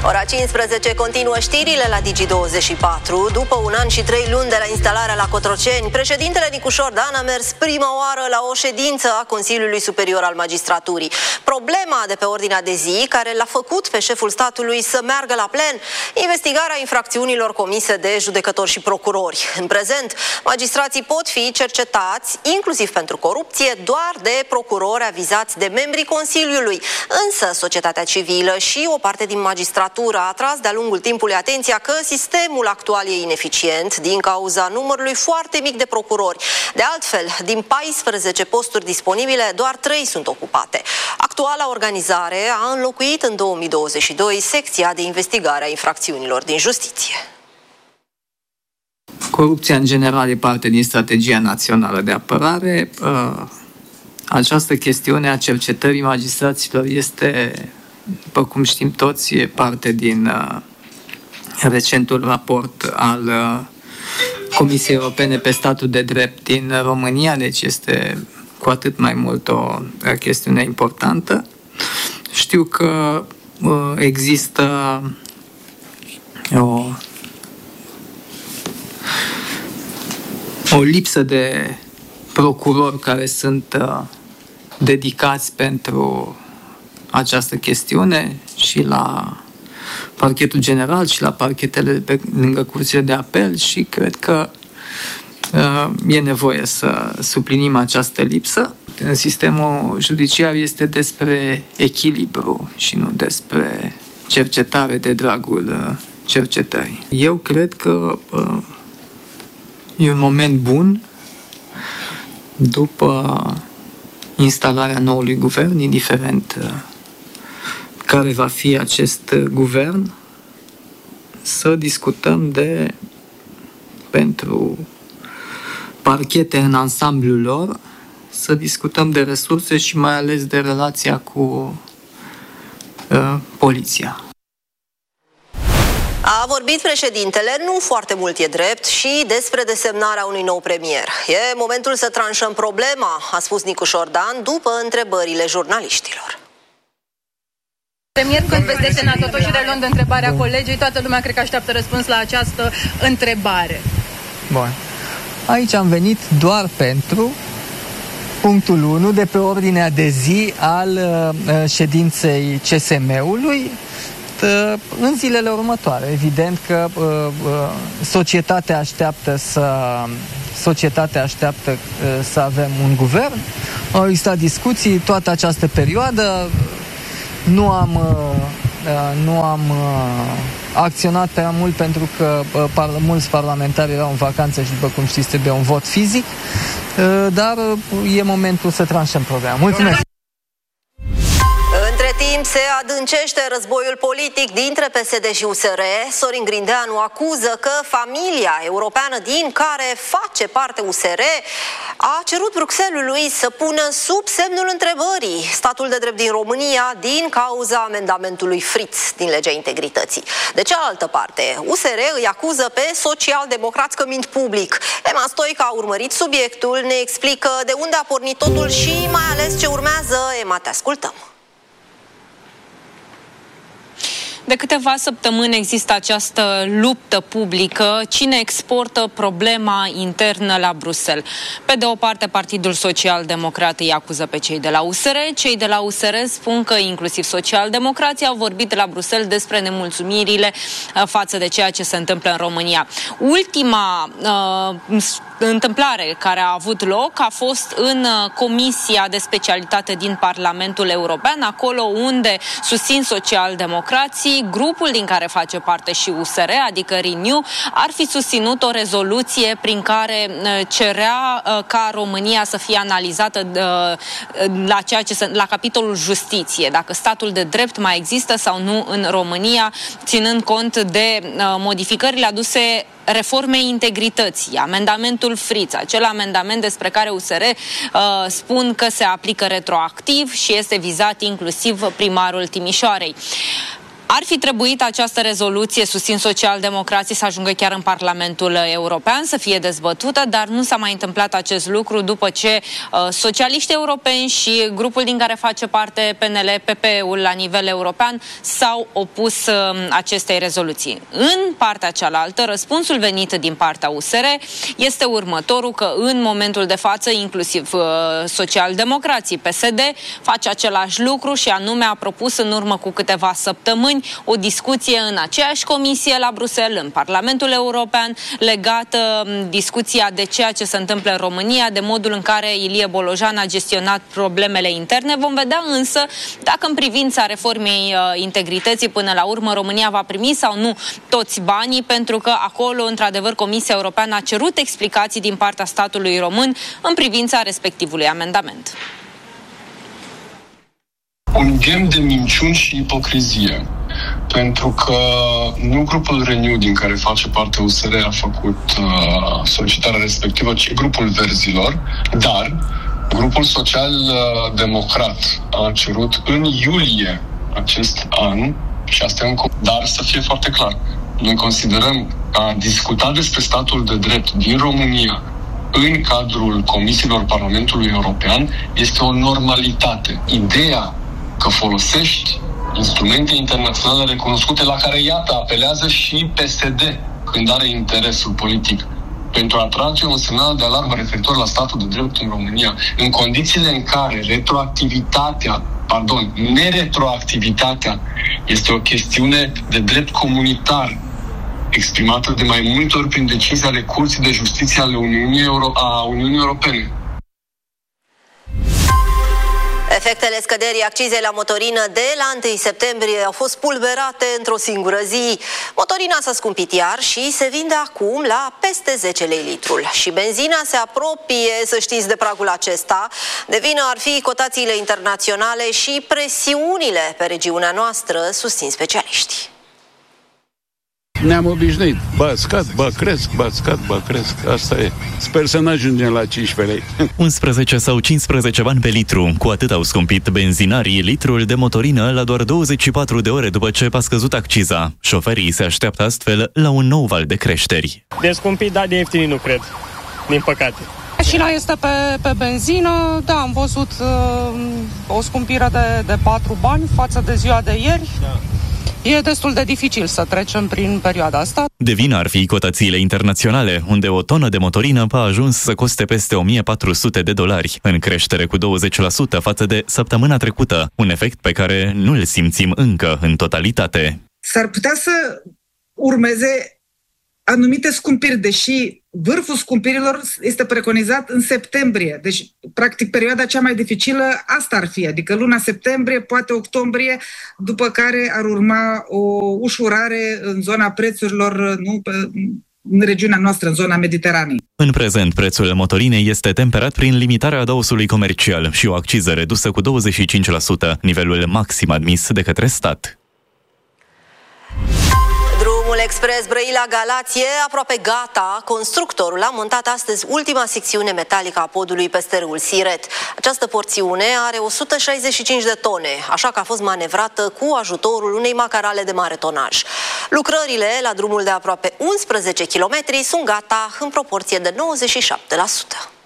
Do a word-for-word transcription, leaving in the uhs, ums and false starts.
Ora cincisprezece continuă știrile la Digi douăzeci și patru. După un an și trei luni de la instalarea la Cotroceni, președintele Nicușor Dan a mers prima oară la o ședință a Consiliului Superior al Magistraturii. Problema de pe ordinea de zi, care l-a făcut pe șeful statului să meargă la plen, investigarea infracțiunilor comise de judecători și procurori. În prezent, magistrații pot fi cercetați, inclusiv pentru corupție, doar de procurori avizați de membrii Consiliului. Însă, societatea civilă și o parte din magistratură a atras de-a lungul timpului atenția că sistemul actual e ineficient din cauza numărului foarte mic de procurori. De altfel, din paisprezece posturi disponibile, doar trei sunt ocupate. Actuala organizare a înlocuit în două mii douăzeci și doi secția de investigare a infracțiunilor din justiție. Corupția în general e parte din strategia națională de apărare. Această chestiune a cercetării magistraților este, după cum știm toți, e parte din uh, recentul raport al uh, Comisiei Europene pe statul de drept din România, deci este cu atât mai mult o uh, chestiune importantă. Știu că uh, există o, o lipsă de procurori care sunt uh, dedicați pentru această chestiune și la parchetul general și la parchetele pe lângă curțile de apel și cred că uh, e nevoie să suplinim această lipsă. În sistemul judiciar este despre echilibru și nu despre cercetare de dragul cercetării. Eu cred că uh, e un moment bun după instalarea noului guvern, indiferent uh, care va fi acest guvern, să discutăm de, pentru parchete în ansamblul lor, să discutăm de resurse și mai ales de relația cu uh, poliția. A vorbit președintele, nu foarte mult e drept, și despre desemnarea unui nou premier. E momentul să tranșăm problema, a spus Nicușor Dan după întrebările jurnaliștilor. Premier, când veți desemna, totuși reluând întrebarea colegii, toată lumea cred că așteaptă răspuns la această întrebare. Bun. Aici am venit doar pentru punctul unu de pe ordinea de zi al uh, ședinței C S M-ului uh, în zilele următoare. Evident că uh, uh, societatea așteaptă să societatea așteaptă uh, să avem un guvern. Au existat discuții toată această perioadă. Nu am, uh, nu am uh, acționat prea mult pentru că uh, par, mulți parlamentari erau în vacanță și, după cum știți, trebuie un vot fizic, uh, dar uh, e momentul să tranșăm programul. Mulțumesc! Între timp se adâncește războiul politic dintre P S D și U S R. Sorin Grindeanu acuză că familia europeană din care face parte U S R a cerut Bruxellesului să pună sub semnul întrebării statul de drept din România din cauza amendamentului Fritz din legea integrității. De cealaltă parte, U S R îi acuză pe social-democrați că mint public. Emma Stoica a urmărit subiectul, ne explică de unde a pornit totul și mai ales ce urmează. Emma, te ascultăm. De câteva săptămâni există această luptă publică. Cine exportă problema internă la Bruxelles? Pe de o parte, Partidul Social-Democrat îi acuză pe cei de la U S R. Cei de la U S R spun că inclusiv social-democrații au vorbit la Bruxelles despre nemulțumirile față de ceea ce se întâmplă în România. Ultima uh, întâmplare care a avut loc a fost în Comisia de Specialitate din Parlamentul European, acolo unde susțin social-democrații. Grupul din care face parte și U S R, adică Renew, ar fi susținut o rezoluție prin care cerea ca România să fie analizată la, ceea ce se, la capitolul justiție, dacă statul de drept mai există sau nu în România, ținând cont de modificările aduse reformei integrității, amendamentul Fritz, acel amendament despre care U S R uh, spun că se aplică retroactiv și este vizat inclusiv primarul Timișoarei. Ar fi trebuit această rezoluție, susțin socialdemocrații, să ajungă chiar în Parlamentul European, să fie dezbătută, dar nu s-a mai întâmplat acest lucru după ce uh, socialiștii europeni și grupul din care face parte P N L, P P E-ul la nivel european s-au opus uh, acestei rezoluții. În partea cealaltă, răspunsul venit din partea U S R este următorul, că în momentul de față, inclusiv uh, socialdemocrații, P S D, face același lucru și anume a propus în urmă cu câteva săptămâni o discuție în aceeași comisie la Bruxelles, în Parlamentul European, legată discuția de ceea ce se întâmplă în România, de modul în care Ilie Bolojan a gestionat problemele interne. Vom vedea însă dacă în privința reformei uh, integrității până la urmă România va primi sau nu toți banii, pentru că acolo, într-adevăr, Comisia Europeană a cerut explicații din partea statului român în privința respectivului amendament. Un ghem de minciuni și ipocrizie. Pentru că nu grupul Renew, din care face parte U S R, a făcut uh, solicitarea respectivă, ci grupul Verzilor, dar grupul social-democrat a cerut în iulie acest an, și asta e un... dar să fie foarte clar, noi considerăm că a discuta despre statul de drept din România în cadrul comisiilor Parlamentului European este o normalitate. Ideea că folosești instrumente internaționale recunoscute, la care, iată, apelează și P S D când are interesul politic, pentru a trage un semnal de alarmă referitor la statul de drept în România, în condițiile în care retroactivitatea, pardon, neretroactivitatea este o chestiune de drept comunitar, exprimată de mai multe ori prin decizii ale Curții de Justiție ale Uniunii, Euro- a Uniunii Europene. Efectele scăderii accizei la motorină de la întâi septembrie au fost pulberate într-o singură zi. Motorina s-a scumpit iar și se vinde acum la peste zece lei litrul. Și benzina se apropie, să știți, de pragul acesta. De vină ar fi cotațiile internaționale și presiunile pe regiunea noastră, susțin specialiștii. Ne-am obișnuit. Ba scad, ba cresc, ba scad, ba cresc. Asta e. Sper să nu ajungem la cincisprezece lei. unsprezece sau cincisprezece bani pe litru. Cu atât au scumpit benzinarii litrul de motorină la doar douăzeci și patru de ore după ce a scăzut acciza. Șoferii se așteaptă astfel la un nou val de creșteri. De scumpit, da, de ieftin nu cred. Din păcate. Mașina este pe, pe benzină, da, am văzut uh, o scumpire de, de patru bani față de ziua de ieri. Da. E destul de dificil să trecem prin perioada asta. De vină ar fi cotațiile internaționale, unde o tonă de motorină a ajuns să coste peste o mie patru sute de dolari, în creștere cu douăzeci la sută față de săptămâna trecută, un efect pe care nu îl simțim încă în totalitate. S-ar putea să urmeze anumite scumpiri, deși vârful scumpirilor este preconizat în septembrie. Deci, practic, perioada cea mai dificilă asta ar fi, adică luna septembrie, poate octombrie, după care ar urma o ușurare în zona prețurilor, nu, în regiunea noastră, în zona Mediteranei. În prezent, prețul motorinei este temperat prin limitarea adaosului comercial și o acciză redusă cu douăzeci și cinci la sută, nivelul maxim admis de către stat. Drumul expres Brăila-Galați e aproape gata. Constructorul a montat astăzi ultima secțiune metalică a podului peste râul Siret. Această porțiune are o sută șaizeci și cinci de tone, așa că a fost manevrată cu ajutorul unei macarale de mare tonaj. Lucrările la drumul de aproape unsprezece kilometri sunt gata în proporție de nouăzeci și șapte la sută.